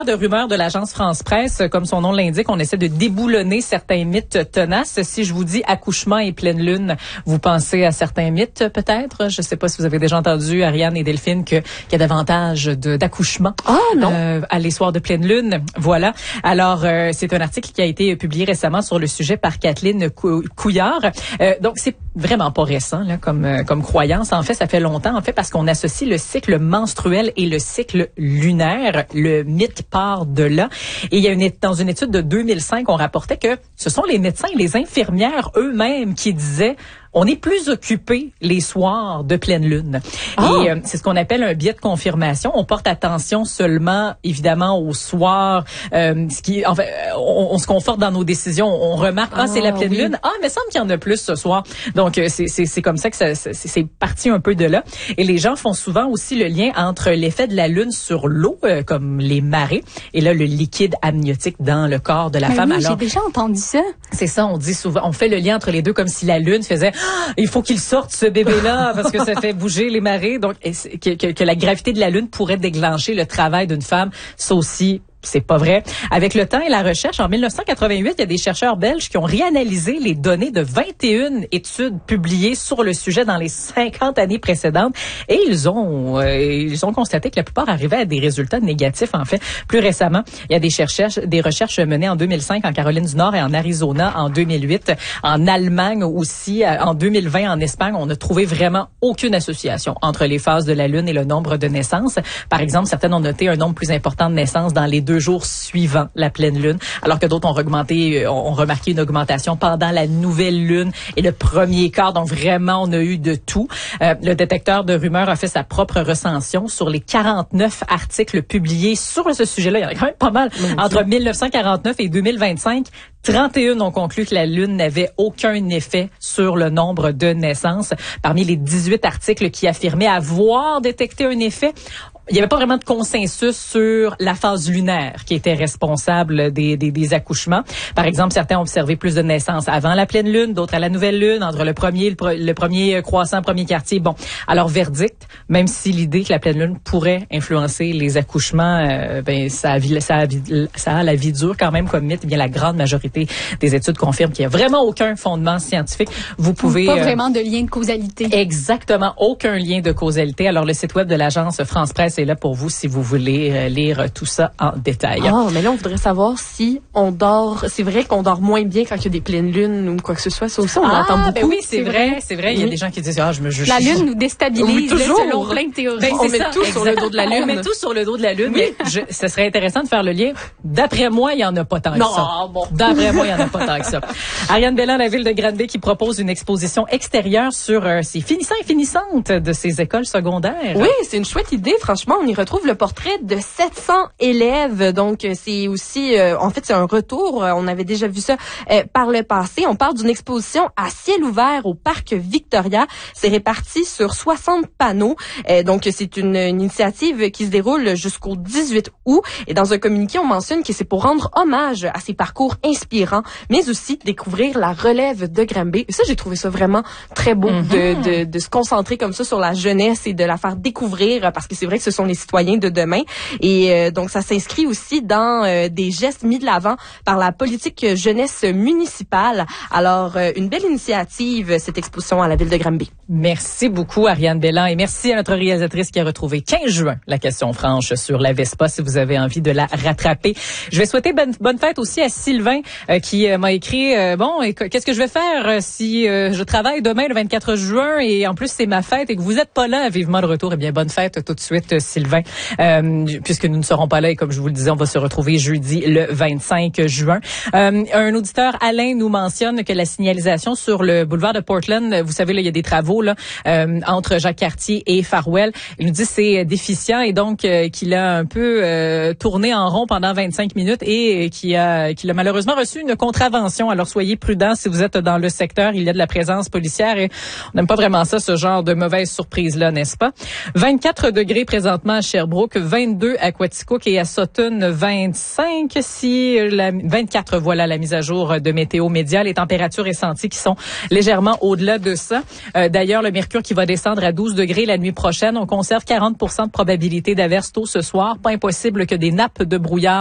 De rumeurs de l'agence France Presse, comme son nom l'indique, on essaie de déboulonner certains mythes tenaces. Si je vous dis accouchement et pleine lune, vous pensez à certains mythes peut-être? Je ne sais pas si vous avez déjà entendu, Ariane et Delphine, qu'il y a davantage d'accouchements à les soirs de pleine lune. Voilà. Alors, c'est un article qui a été publié récemment sur le sujet par Kathleen Couillard. Donc, c'est vraiment pas récent là, comme croyance. En fait, ça fait longtemps, parce qu'on associe le cycle menstruel et le cycle lunaire. Le mythe part de là. Et il y a dans une étude de 2005, on rapportait que ce sont les médecins et les infirmières eux-mêmes qui disaient on est plus occupé les soirs de pleine lune. Et c'est ce qu'on appelle un biais de confirmation. On porte attention seulement, évidemment, au soir. On se conforte dans nos décisions. On remarque, c'est la pleine lune. Mais il semble qu'il y en a plus ce soir. Donc, c'est comme ça que c'est parti un peu de là. Et les gens font souvent aussi le lien entre l'effet de la lune sur l'eau, comme les marées, et là, le liquide amniotique dans le corps de la femme. Oui, j'ai déjà entendu ça. C'est ça, on dit souvent, on fait le lien entre les deux comme si la lune faisait il faut qu'il sorte ce bébé-là parce que ça fait bouger les marées. Donc, que la gravité de la lune pourrait déclencher le travail d'une femme, ça aussi, c'est pas vrai. Avec le temps et la recherche, en 1988, il y a des chercheurs belges qui ont réanalysé les données de 21 études publiées sur le sujet dans les 50 années précédentes et ils ont constaté que la plupart arrivaient à des résultats négatifs. En fait, plus récemment, il y a des recherches menées en 2005 en Caroline du Nord et en Arizona en 2008, en Allemagne aussi, en 2020 en Espagne, on n'a trouvé vraiment aucune association entre les phases de la lune et le nombre de naissances. Par exemple, certaines ont noté un nombre plus important de naissances dans les 2 jours suivant la pleine lune, alors que d'autres ont remarqué une augmentation pendant la nouvelle lune et le premier quart. Donc vraiment, on a eu de tout. Le détecteur de rumeurs a fait sa propre recension sur les 49 articles publiés sur ce sujet-là. Il y en a quand même pas mal. Entre 1949 et 2025, 31 ont conclu que la lune n'avait aucun effet sur le nombre de naissances. Parmi les 18 articles qui affirmaient avoir détecté un effet, il n'y avait pas vraiment de consensus sur la phase lunaire qui était responsable des accouchements. Par exemple, certains ont observé plus de naissances avant la pleine lune, d'autres à la nouvelle lune, entre le premier croissant, premier quartier. Bon, alors verdict, même si l'idée que la pleine lune pourrait influencer les accouchements, ça a la vie dure quand même comme mythe. Bien, la grande majorité des études confirment qu'il n'y a vraiment aucun fondement scientifique. Vous pouvez pas vraiment de lien de causalité. Exactement, aucun lien de causalité. Alors le site web de l'agence France Presse est là pour vous si vous voulez lire tout ça en détail. Mais là, on voudrait savoir si on dort. C'est vrai qu'on dort moins bien quand il y a des pleines lunes ou quoi que ce soit. Ça aussi, on l'entend beaucoup. Oui, c'est vrai. Il y a des gens qui disent, je me juge. La lune nous déstabilise selon plein de théories. On met tout sur le dos de la lune. On met tout sur le dos de la lune. Mais ce serait intéressant de faire le lien. D'après moi, il y en a pas tant que ça. D'après moi, il y en a pas tant que ça. Ariane Belland, la ville de Granby, qui propose une exposition extérieure sur ces finissants et finissantes de ces écoles secondaires. Oui, c'est une chouette idée. Franchement, on y retrouve le portrait de 700 élèves. Donc, c'est aussi, c'est un retour. On avait déjà vu ça par le passé. On parle d'une exposition à ciel ouvert au parc Victoria. C'est réparti sur 60 panneaux. Donc, c'est une initiative qui se déroule jusqu'au 18 août. Et dans un communiqué, on mentionne que c'est pour rendre hommage à ces parcours inspirants, mais aussi découvrir la relève de Granby. Et ça, j'ai trouvé ça vraiment très beau de se concentrer comme ça sur la jeunesse et de la faire découvrir, parce que c'est vrai que ce sont les citoyens de demain. Et donc, ça s'inscrit aussi dans des gestes mis de l'avant par la politique jeunesse municipale. Alors, une belle initiative, cette exposition à la ville de Granby. Merci beaucoup, Ariane Belland. Et merci à notre réalisatrice qui a retrouvé 15 juin la question franche sur la Vespa, si vous avez envie de la rattraper. Je vais souhaiter bonne fête aussi à Sylvain qui m'a écrit, qu'est-ce que je vais faire si je travaille demain le 24 juin et en plus c'est ma fête et que vous êtes pas là, vivement de retour. Eh bien, bonne fête tout de suite, Sylvain, puisque nous ne serons pas là et comme je vous le disais, on va se retrouver jeudi le 25 juin. Un auditeur, Alain, nous mentionne que la signalisation sur le boulevard de Portland, vous savez, là, il y a des travaux là entre Jacques-Cartier et Farwell. Il nous dit que c'est déficient et donc qu'il a un peu tourné en rond pendant 25 minutes et qu'il a malheureusement reçu une contravention. Alors soyez prudents si vous êtes dans le secteur. Il y a de la présence policière et on n'aime pas vraiment ça, ce genre de mauvaise surprise-là, n'est-ce pas? 24 degrés présentement à Sherbrooke, 22 à Quaticook et à Sutton, 25 24, voilà la mise à jour de Météo Média. Les températures ressenties qui sont légèrement au-delà de ça. D'ailleurs, d'ailleurs, le mercure qui va descendre à 12 degrés la nuit prochaine. On conserve 40% de probabilité d'averse tôt ce soir. Pas impossible que des nappes de brouillard